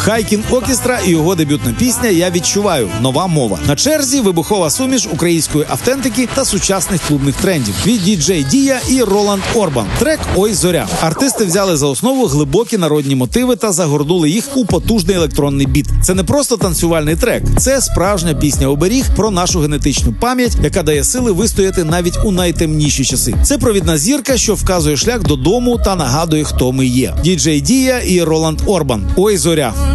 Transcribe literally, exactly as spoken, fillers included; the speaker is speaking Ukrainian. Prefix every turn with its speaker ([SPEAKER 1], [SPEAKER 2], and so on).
[SPEAKER 1] Хайкін Оркестра і його дебютна пісня «Я відчуваю. Нова мова». На черзі вибухова суміш української автентики та сучасних клубних трендів від діджей Дія і Роланд Орбан. Трек «Ой, зоря». Артисти взяли за основу глибокі народні мотиви та загорнули їх у потужний електронний біт. Це не просто танцювальний трек, це справжня пісня-оберіг про нашу генетичну пам'ять, яка дає сили вистояти навіть у найтемніші часи. Це провідна зірка, що вказує шлях додому та нагадує, хто ми є. діджей Дія і Роланд Орбан. «Ой, зоря».